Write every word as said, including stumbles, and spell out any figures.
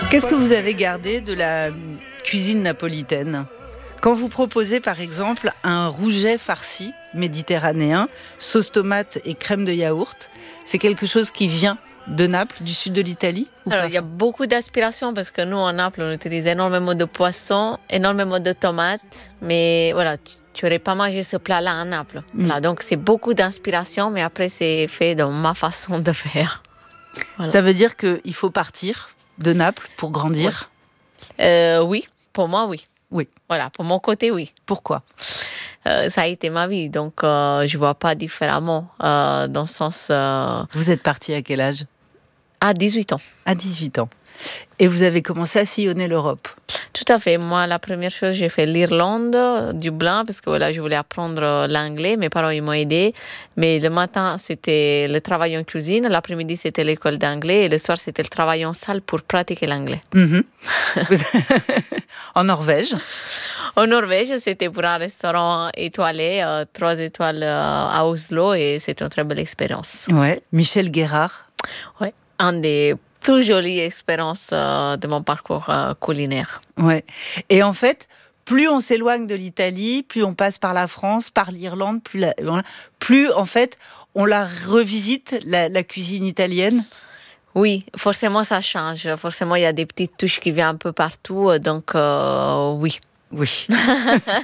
Qu'est-ce que vous avez gardé de la cuisine napolitaine ? Quand vous proposez par exemple un rouget farci méditerranéen, sauce tomate et crème de yaourt, c'est quelque chose qui vient de Naples, du sud de l'Italie ou Alors, pas ? il y a beaucoup d'inspiration parce que nous, en Naples, on utilise énormément de poissons, énormément de tomates, mais voilà, tu n'aurais pas mangé ce plat-là à Naples. Mm. Voilà, donc, c'est beaucoup d'inspiration, mais après, c'est fait dans ma façon de faire. Voilà. Ça veut dire qu'il faut partir de Naples pour grandir ? Ouais. Euh, oui, pour moi, oui. Oui. Voilà, pour mon côté, oui. Pourquoi ? euh, Ça a été ma vie, donc euh, je ne vois pas différemment, euh, dans le sens... Euh... Vous êtes partie à quel âge ? À dix-huit ans. À dix-huit ans. Et vous avez commencé à sillonner l'Europe ? Tout à fait. Moi, la première chose, j'ai fait l'Irlande, Dublin, parce que voilà, je voulais apprendre l'anglais. Mes parents, ils m'ont aidé. Mais le matin, c'était le travail en cuisine. L'après-midi, c'était l'école d'anglais. Et le soir, c'était le travail en salle pour pratiquer l'anglais. Mmh. En Norvège ? En Norvège, c'était pour un restaurant étoilé, euh, trois étoiles euh, à Oslo. Et c'était une très belle expérience. Ouais. Michel Guérard ? Ouais. Un des plus jolies expériences euh, de mon parcours euh, culinaire. Ouais. Et en fait, plus on s'éloigne de l'Italie, plus on passe par la France, par l'Irlande, plus, la, plus en fait, on la revisite, la, la cuisine italienne. Oui, forcément, ça change. Forcément, il y a des petites touches qui viennent un peu partout. Donc, euh, oui. Oui.